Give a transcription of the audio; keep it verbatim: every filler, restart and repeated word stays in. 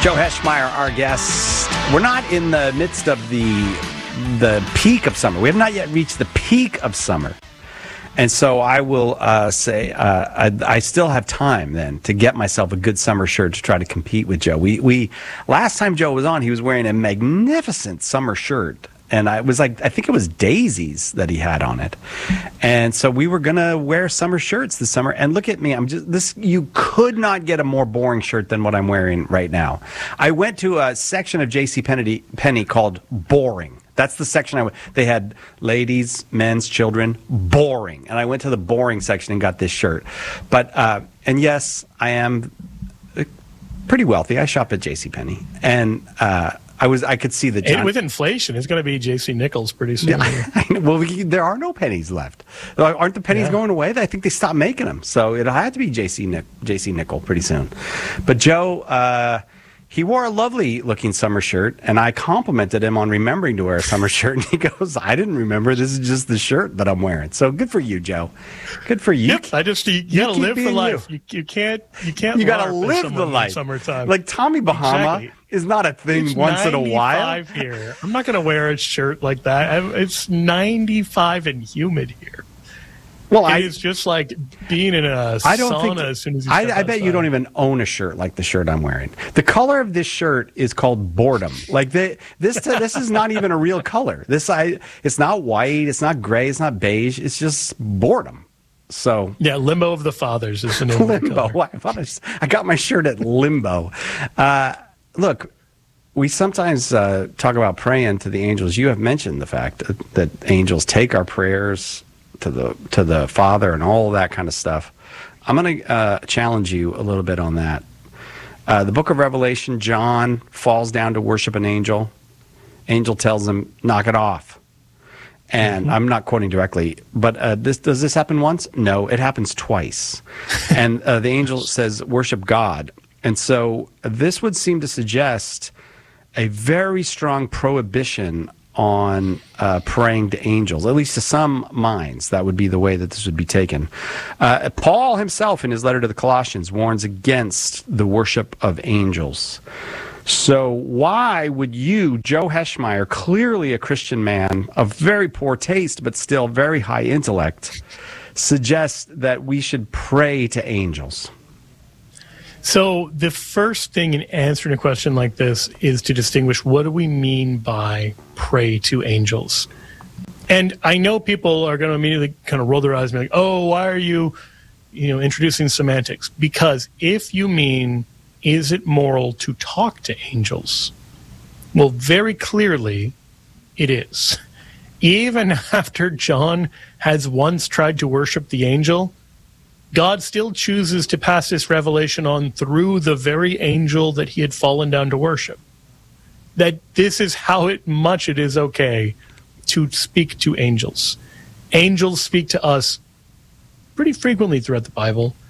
Joe Heschmeyer, our guest. We're not in the midst of the the peak of summer. We have not yet reached the peak of summer. And so I will uh, say uh, I, I still have time then to get myself a good summer shirt to try to compete with Joe. We we last time Joe was on, he was wearing a magnificent summer shirt. And I was like, I think it was daisies that he had on it. And so we were going to wear summer shirts this summer. And look at me. I'm just this. You could not get a more boring shirt than what I'm wearing right now. I went to a section of J C Penney, Penney called boring. That's the section I went. They had ladies, men's, children, boring. And I went to the boring section and got this shirt. But, uh, and yes, I am pretty wealthy. I shop at J C Penney. And, uh, I was. I could see the John- it, with inflation, it's going to be J C Nichols pretty soon. Yeah, I, well, we, there are no pennies left. Aren't the pennies yeah. going away? I think they stopped making them, so it'll have to be J C Nick, J C Nickel pretty soon. But Joe, uh, he wore a lovely looking summer shirt, and I complimented him on remembering to wear a summer shirt. And he goes, "I didn't remember. This is just the shirt that I'm wearing." So good for you, Joe. Good for you. Yep, I just you, you, you gotta live the life. You. You, you can't. You can't. You gotta live the life. Summertime, like Tommy Bahama. Exactly. Is not a thing it's once in a while. Here. I'm not going to wear a shirt like that. It's ninety-five and humid here. Well, it I, is just like being in a I don't sauna think, as soon as you I, step I bet outside. you don't even own a shirt like the shirt I'm wearing. The color of this shirt is called boredom. Like the, this, this is not even a real color. This, I, it's not white. It's not gray. It's not beige. It's just boredom. So yeah, Limbo of the Fathers is the name Limbo. of the color. I, thought I, just, I got my shirt at Limbo. Uh, Look, we sometimes uh, talk about praying to the angels. You have mentioned the fact that, that angels take our prayers to the to the Father and all that kind of stuff. I'm going to uh, challenge you a little bit on that. Uh, the book of Revelation, John falls down to worship an angel. Angel tells him, knock it off. And mm-hmm. I'm not quoting directly, but uh, this does this happen once? No, it happens twice. And uh, the angel says, worship God. And so this would seem to suggest a very strong prohibition on uh, praying to angels, at least to some minds. That would be the way that this would be taken. Uh, Paul himself, in his letter to the Colossians, warns against the worship of angels. So why would you, Joe Heschmeyer, clearly a Christian man of very poor taste but still very high intellect, suggest that we should pray to angels? So the first thing in answering a question like this is to distinguish what do we mean by pray to angels. And I know people are going to immediately kind of roll their eyes and be like, oh, why are you, you know, introducing semantics? Because if you mean, is it moral to talk to angels? Well, very clearly it is. Even after John has once tried to worship the angel, God still chooses to pass this revelation on through the very angel that he had fallen down to worship. That this is how it, much it is okay to speak to angels. Angels speak to us pretty frequently throughout the Bible.